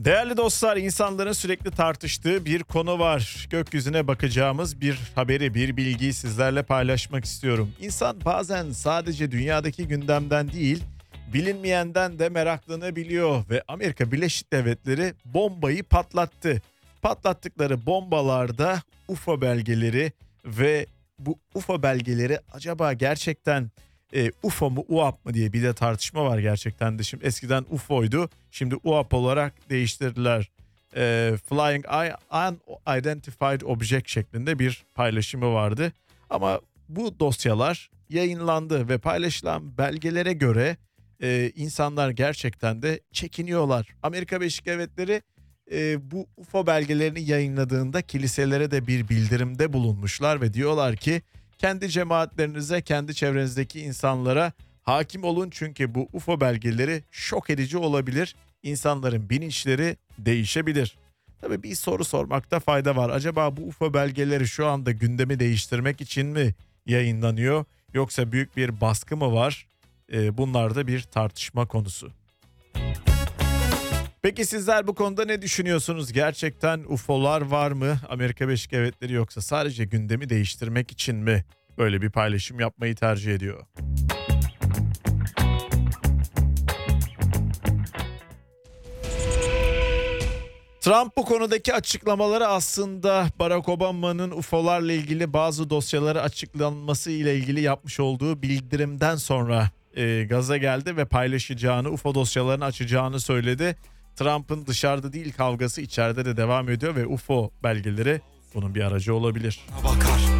Değerli dostlar, insanların sürekli tartıştığı bir konu var. Gökyüzüne bakacağımız bir haberi, bir bilgiyi sizlerle paylaşmak istiyorum. İnsan bazen sadece dünyadaki gündemden değil, bilinmeyenden de meraklanabiliyor ve Amerika Birleşik Devletleri bombayı patlattı. Patlattıkları bombalarda UFO belgeleri ve bu UFO belgeleri acaba gerçekten UFO mu UAP mı diye bir de tartışma var gerçekten de. Şimdi eskiden UFO'ydu, şimdi UAP olarak değiştirdiler. Flying Unidentified Object şeklinde bir paylaşımı vardı. Ama bu dosyalar yayınlandı ve paylaşılan belgelere göre insanlar gerçekten de çekiniyorlar. Amerika Birleşik Devletleri bu UFO belgelerini yayınladığında kiliselere de bir bildirimde bulunmuşlar ve diyorlar ki kendi cemaatlerinize, kendi çevrenizdeki insanlara hakim olun çünkü bu UFO belgeleri şok edici olabilir. İnsanların bilinçleri değişebilir. Tabii bir soru sormakta fayda var. Acaba bu UFO belgeleri şu anda gündemi değiştirmek için mi yayınlanıyor yoksa büyük bir baskı mı var? Bunlar da bir tartışma konusu. Peki sizler bu konuda ne düşünüyorsunuz? Gerçekten UFO'lar var mı? Amerika Birleşik Devletleri yoksa sadece gündemi değiştirmek için mi böyle bir paylaşım yapmayı tercih ediyor? Trump bu konudaki açıklamaları aslında Barack Obama'nın UFO'larla ilgili bazı dosyaları açıklanması ile ilgili yapmış olduğu bildirimden sonra gaza geldi ve paylaşacağını, UFO dosyalarını açacağını söyledi. Trump'ın dışarıda değil kavgası içeride de devam ediyor ve UFO belgeleri bunun bir aracı olabilir. Bakar.